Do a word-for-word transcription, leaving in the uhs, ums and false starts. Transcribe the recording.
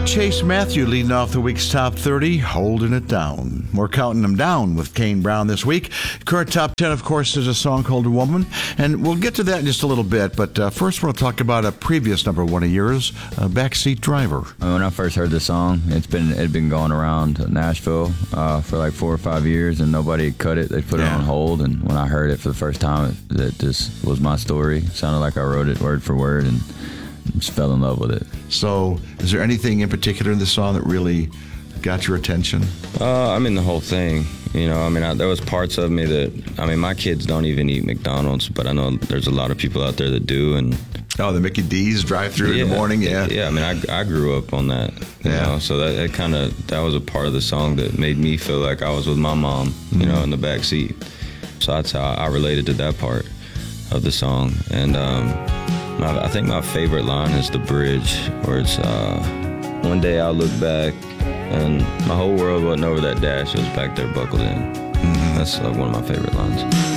Chase Matthew leading off the week's top thirty, holding it down. We're counting them down with Kane Brown this week. Current top ten, of course, is a song called Woman, and we'll get to that in just a little bit, but uh, first we'll talk about a previous number one of yours, uh, Backseat Driver. When I first heard this song, it's been it had been going around Nashville uh, for like four or five years, and nobody had cut it. They put Yeah. it on hold, and when I heard it for the first time, it, it just was my story. It sounded like I wrote it word for word, and just fell in love with it. So, is there anything in particular in the song that really got your attention? Uh, I mean, the whole thing. You know, I mean, I, there was parts of me that, I mean, my kids don't even eat McDonald's, but I know there's a lot of people out there that do. And Oh, the Mickey D's drive-through in the morning, yeah. Yeah, I mean, I, I grew up on that. You Yeah. know, so that, that kind of, that was a part of the song that made me feel like I was with my mom, you Mm-hmm. know, in the back seat. So that's how I related to that part of the song. And um, my, I think my favorite line is the bridge, where it's, uh, one day I'll look back and my whole world wasn't over that dash, it was back there buckled in. Mm-hmm. That's like one of my favorite lines.